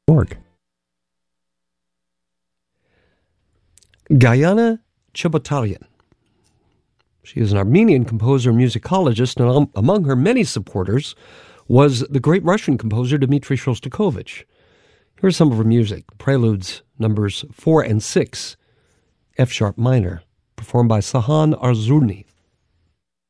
Org. Gayana Chebotaryan. She is an Armenian composer and musicologist, and among her many supporters was the great Russian composer Dmitri Shostakovich. Here's some of her music: Preludes numbers 4 and 6, F-sharp minor, performed by Sahan Arzurny.